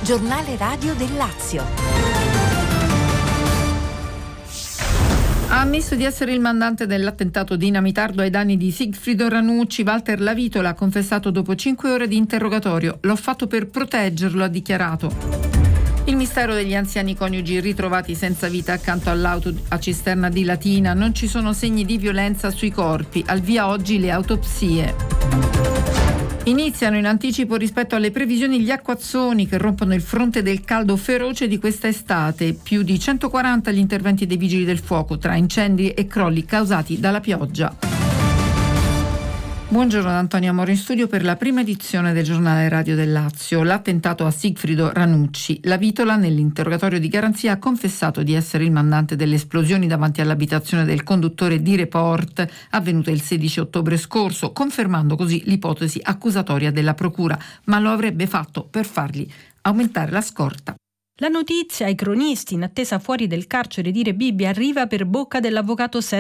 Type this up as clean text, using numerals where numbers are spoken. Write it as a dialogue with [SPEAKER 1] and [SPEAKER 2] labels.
[SPEAKER 1] Giornale radio del Lazio.
[SPEAKER 2] Ha ammesso di essere il mandante dell'attentato dinamitardo ai danni di Sigfrido Ranucci. Walter Lavitola ha confessato dopo 5 ore di interrogatorio. L'ho fatto per proteggerlo, ha dichiarato. Il mistero degli anziani coniugi ritrovati senza vita accanto all'auto a cisterna di Latina. Non ci sono segni di violenza sui corpi. Al via oggi le autopsie. Iniziano in anticipo rispetto alle previsioni gli acquazzoni che rompono il fronte del caldo feroce di questa estate. Più di 140 gli interventi dei vigili del fuoco tra incendi e crolli causati dalla pioggia. Buongiorno da Antonia Moro in studio per la prima edizione del Giornale Radio del Lazio. L'attentato a Sigfrido Ranucci. Lavitola nell'interrogatorio di garanzia ha confessato di essere il mandante delle esplosioni davanti all'abitazione del conduttore di Report avvenute il 16 ottobre scorso, confermando così l'ipotesi accusatoria della procura, ma lo avrebbe fatto per fargli aumentare la scorta.
[SPEAKER 3] La notizia ai cronisti in attesa fuori del carcere di Rebibbia arriva per bocca dell'avvocato Sergio